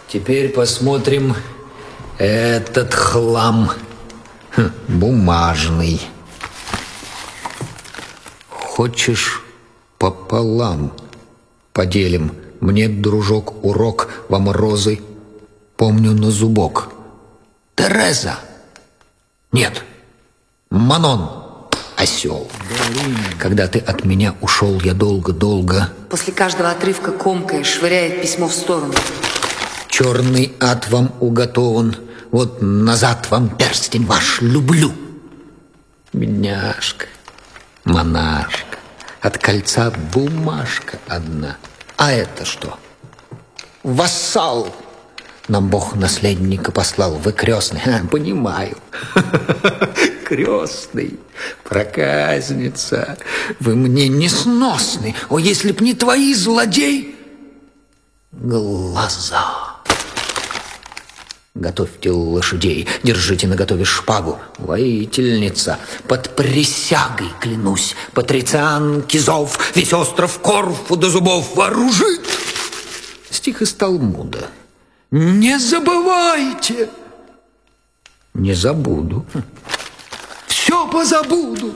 Теперь посмотрим этот хлам. Бумажный. Хочешь пополам поделим? Мне, дружок, урок во морозы помню на зубок. Тереза. Нет. Манон. Осел. Когда ты от меня ушел, я долго-долго. После каждого отрывка комкая швыряет письмо в сторону. Черный ад вам уготован. Вот назад вам перстень ваш люблю. Бедняжка, монашка, от кольца бумажка одна. А это что? Вассал. Нам Бог наследника послал. Вы крестный. Понимаю. Крестный. Проказница. Вы мне несносны. О, если б не твои, злодей, глаза. Готовьте лошадей, держите наготове шпагу. Воительница, под присягой клянусь, патрицианки зов, весь остров Корфу до зубов вооружит. Стих из Талмуда. Не забывайте. Не забуду. Все позабуду.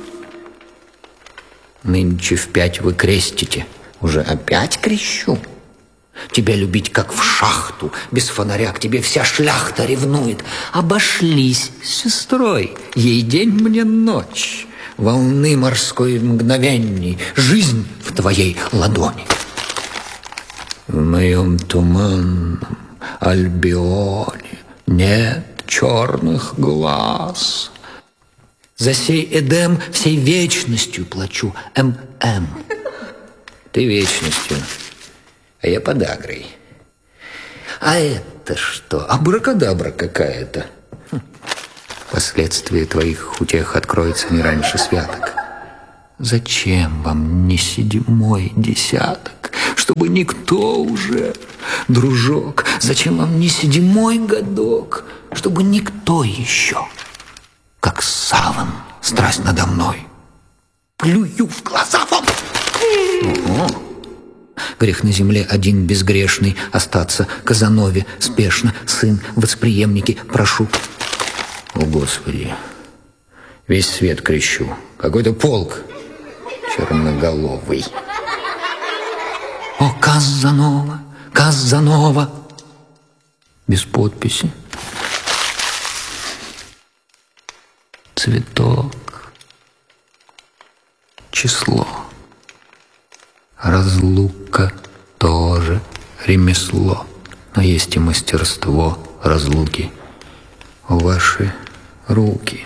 Нынче в 5 вы крестите. Уже опять крещу. Тебя любить, как в шахту, без фонаря, к тебе вся шляхта ревнует. Обошлись с сестрой, ей день, мне ночь. Волны морской мгновенней, жизнь в твоей ладони. В моем туманном Альбионе нет черных глаз. За сей Эдем всей вечностью плачу. М.М. Ты вечностью, а я подагрой. А это что? Абракадабра какая-то. Последствия твоих утех откроется не раньше святок. Зачем вам не 7-й десяток? Чтобы никто уже, дружок, зачем вам не 7-й годок? Чтобы никто еще, как саван, страсть надо мной. Плюю в глаза вам. Грех на земле один безгрешный, остаться Казанове спешно, сын, восприемники, прошу. О, Господи, весь свет крещу, какой-то полк черноголовый. О, Казанова, Казанова. Без подписи. Цветок. Число. Разлука тоже ремесло, но есть и мастерство разлуки. Ваши руки,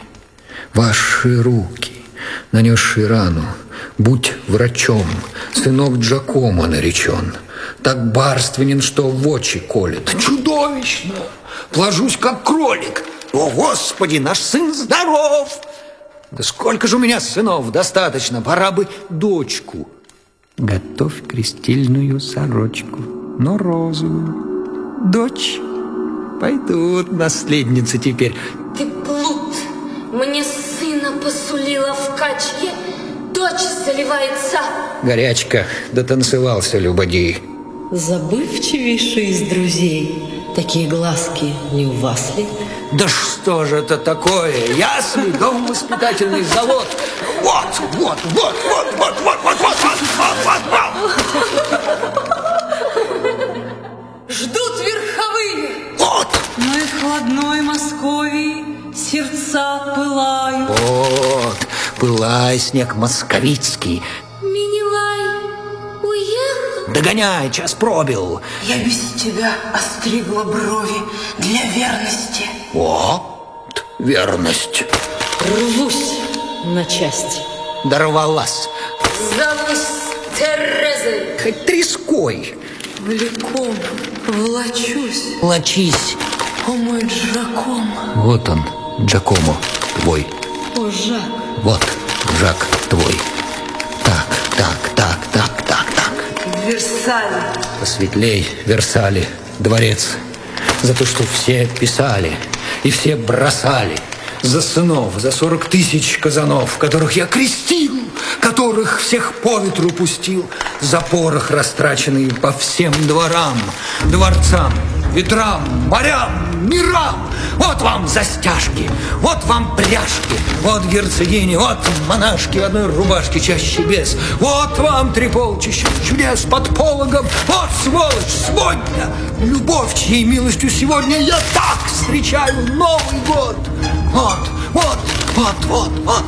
нанесшие рану, будь врачом, сынок Джакомо наречен. Так барственен, что в очи колет. Чудовищно! Плажусь, как кролик. О, Господи, наш сын здоров! Да сколько же у меня сынов? Достаточно, пора бы дочку. Готовь крестильную сорочку, но розовую. Дочь, пойдут наследницы теперь. Ты плут, мне сына посулила в качке, дочь заливается. Горячка, дотанцевался любодей. Забывчивейший из друзей, такие глазки не у вас ли? Да что же это такое? Ясли, дом воспитательный завод. Вот. Ждут верховые. Вот. Но и хладной Московии сердца пылают. Вот, пылай, снег московицкий. Минилай уехал. Догоняй, час пробил. Я без тебя остригла брови для верности. Вот, верность. Рвусь на части. Дорвалась. Зовусь Терезой. Хоть треской. Влеком влачусь. Лочись. О, мой Джакомо. Вот он, Джакомо твой. О, Жак. Вот, Жак твой. Так. Версаль. Посветлей, Версали, дворец. За то, что все писали и все бросали. За сынов, за 40 000 казанов, которых я крестил, которых всех по ветру пустил, за порох растраченный по всем дворам, дворцам, ветрам, морям, мирам. Вот вам застяжки, вот вам пряжки, вот герцогини, вот монашки в одной рубашке чаще без, вот вам три полчища чудес под пологом, вот сволочь, сводня, любовь, чьей милостью сегодня я так встречаю Новый год. Вот.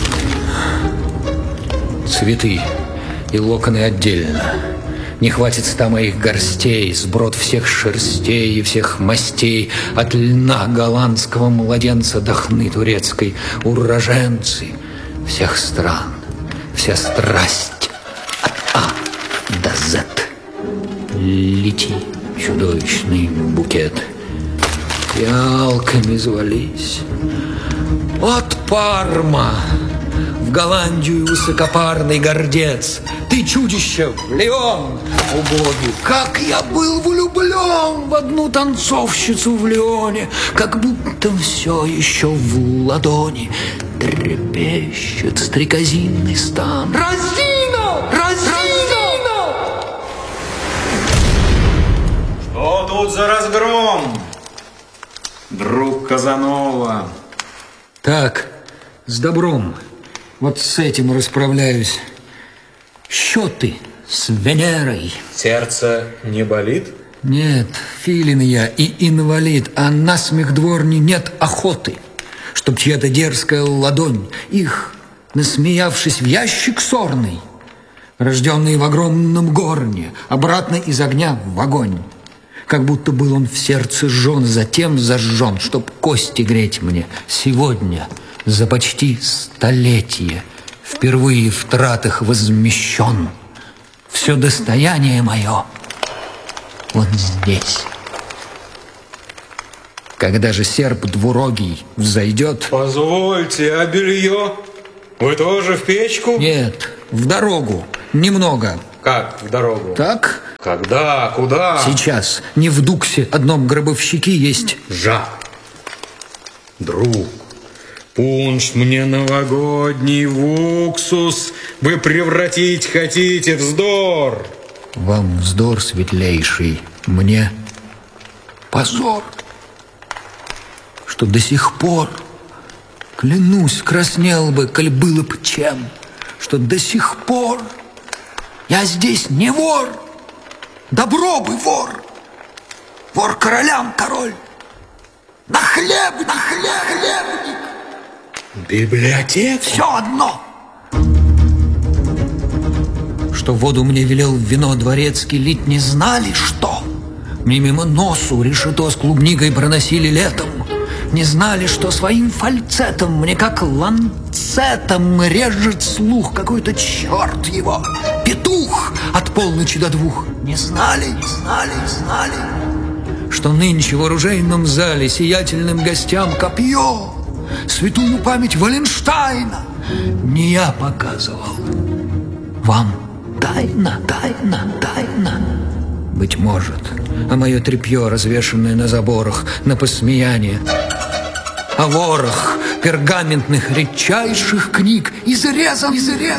Цветы и локоны отдельно. Не хватит 100 моих горстей, сброд всех шерстей и всех мастей, от льна голландского младенца до хны турецкой, уроженцы всех стран, вся страсть от А до З. Лети, чудовищный букет, фиалками звались. От Парма в Голландию высокопарный гордец, ты чудище в Лион, убогий. Как я был влюблен в одну танцовщицу в Лионе, как будто все еще в ладони трепещет стрекозинный стан. Разино! Что тут за разгром, друг Казанова? Так, с добром. Вот с этим расправляюсь. Счеты с Венерой. Сердце не болит? Нет, филин я и инвалид, а на смех дворни нет охоты, чтоб чья-то дерзкая ладонь их, насмеявшись в ящик сорный, рожденный в огромном горне, обратно из огня в огонь. Как будто был он в сердце жжен, затем зажжен, чтоб кости греть мне сегодня, за почти столетие, впервые в тратах возмещен. Все достояние мое вот здесь. Когда же серп двурогий взойдет... Позвольте, а белье? Вы тоже в печку? Нет, в дорогу, немного. Как в дорогу? Так? Когда? Куда? Сейчас. Не в Дуксе одном гробовщики есть. Жак, друг, пунш мне новогодний в уксус вы превратить хотите, вздор. Вам вздор светлейший, мне позор, что до сих пор, клянусь, краснел бы, коль было б чем, что до сих пор я здесь не вор, добро бы вор, вор королям король, хлебник. Библиотека? Все одно. Что воду мне велел вино дворецкий лить, не знали, что? Мне мимо носу решето с клубникой проносили летом. Не знали, что своим фальцетом мне как ланцетом режет слух какой-то черт его. Петух от полночи до 2. Не знали, что нынче в оружейном зале сиятельным гостям копье, святую память Валенштайна не я показывал. Вам тайна. Быть может, а мое тряпье, развешанное на заборах, на посмеяние, о ворох пергаментных редчайших книг, изрезан,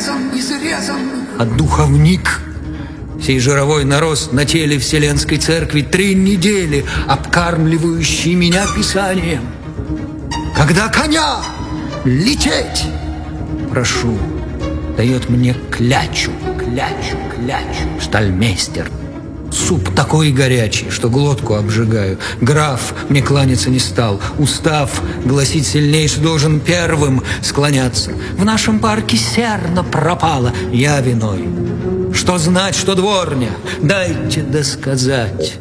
а духовник, сей жировой нарост на теле Вселенской Церкви 3 недели, обкармливающий меня Писанием. Когда коня лететь, прошу, дает мне клячу, штальмейстер. Суп такой горячий, что глотку обжигаю. Граф мне кланяться не стал. Устав гласить сильнейший должен первым склоняться. В нашем парке серна пропала, я виной. Что знать, что дворня? Дайте досказать.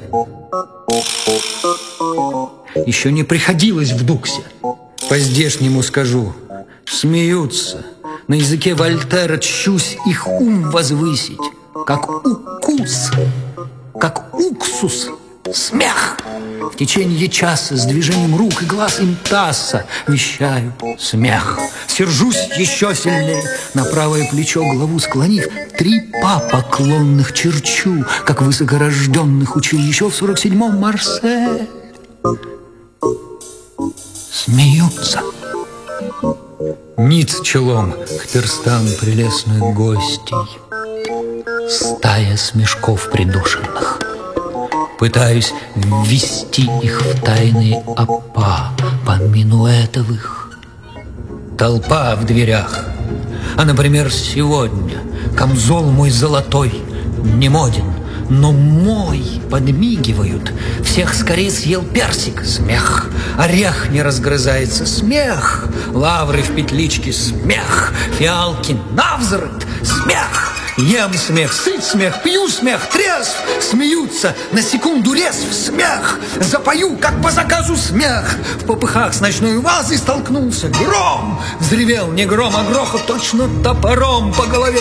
Еще не приходилось в Дуксе. По-здешнему скажу. Смеются. На языке Вольтера чусь их ум возвысить. Как укус, как уксус, смех. В течение часа с движением рук и глаз имтаса вещаю смех. Сержусь еще сильнее, на правое плечо главу склонив, 3 па поклонных черчу, как высокорожденных учил еще в 47-м Марсель. Смеются. Ниц челом к перстам прелестных гостей. Стая смешков придушенных. Пытаюсь ввести их в тайные опа по минуэтовых. Толпа в дверях. А, например, сегодня камзол мой золотой не моден, но мой подмигивают. Всех скорее съел персик, смех. Орех не разгрызается, смех. Лавры в петличке, смех. Фиалки навзрыд, смех. Ем смех, сыт смех, пью смех, трезв. Смеются, на секунду резв, смех. Запою, как по заказу, смех. В попыхах с ночной вазой столкнулся гром. Взревел не гром, а грохот точно топором по голове